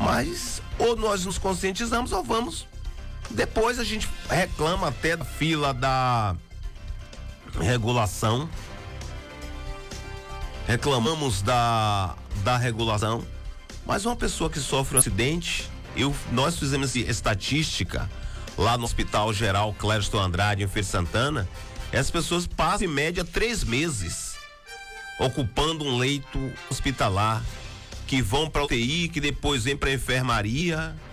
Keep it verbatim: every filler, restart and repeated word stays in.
Mas ou nós nos conscientizamos ou vamos. Depois a gente reclama até da fila da regulação. Reclamamos da, da regulação. Mas uma pessoa que sofre um acidente, eu, nós fizemos estatística lá no Hospital Geral Clériston Andrade, em Feira de Santana. Essas pessoas passam em média três meses ocupando um leito hospitalar, que vão para U T I, que depois vem para enfermaria.